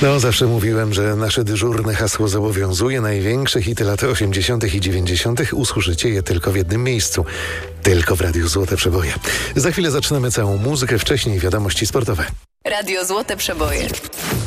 No, zawsze mówiłem, że nasze dyżurne hasło zobowiązuje. Największe hity lat 80. i 90. usłyszycie je tylko w jednym miejscu. Tylko w Radiu Złote Przeboje. Za chwilę zaczynamy całą muzykę, wcześniej wiadomości sportowe. Radio Złote Przeboje.